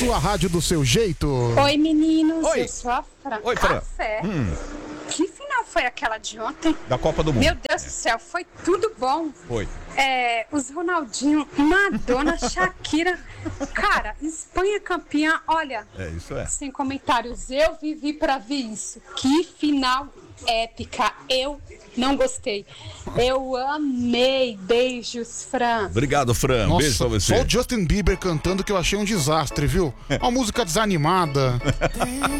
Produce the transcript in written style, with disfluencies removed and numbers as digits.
sua rádio do seu jeito. Oi, meninos. Oi. Eu sou a Fran. Oi, Fran. Café. Que final foi aquela de ontem? Da Copa do Mundo. Meu Deus do céu, foi tudo bom. Foi. Os Ronaldinho, Madonna, Shakira. Cara, Espanha campeã, olha. Isso é. Sem comentários, eu vivi pra ver isso. Que final épica. Eu não gostei. Eu amei. Beijos, Fran. Obrigado, Fran. Nossa, Beijo pra você. só o Justin Bieber cantando que eu achei um desastre, viu? Uma música desanimada.